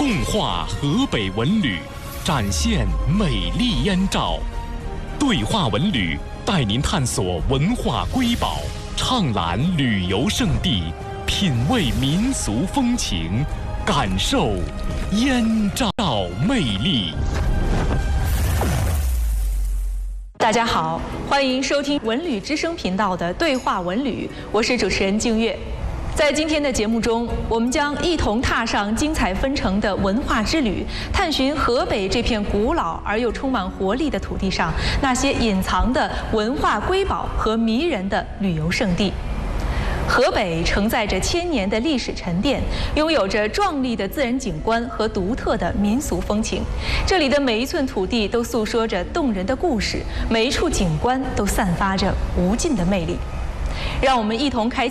动画河北文旅，展现美丽燕赵。对话文旅带您探索文化瑰宝，畅览旅游胜地，品味民俗风情，感受燕赵魅力。 大家好，欢迎收听文旅之声频道的对话文旅，我是主持人静月。在今天的节目中，我们将一同踏上精彩纷呈的文化之旅，探寻河北这片古老而又充满活力的土地上那些隐藏的文化瑰宝和迷人的旅游胜地。河北承载着千年的历史沉淀，拥有着壮丽的自然景观和独特的民俗风情。这里的每一寸土地都诉说着动人的故事，每一处景观都散发着无尽的魅力。让我们一同开启